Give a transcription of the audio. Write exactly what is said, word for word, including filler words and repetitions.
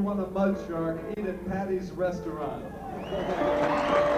want a mud shark, eat at Patty's Restaurant.